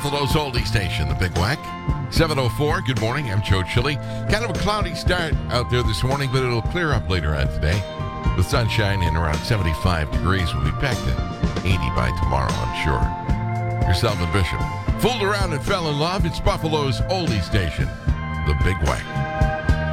Buffalo's oldie station, the Big Whack. 7:04. Good morning. I'm Joe Chili. Kind of a cloudy start out there this morning, but it'll clear up later on today. With sunshine and around 75 degrees. We'll be back to 80 by tomorrow, I'm sure. Yourself and Bishop. Fooled around and fell in love. It's Buffalo's oldie station, the Big Whack.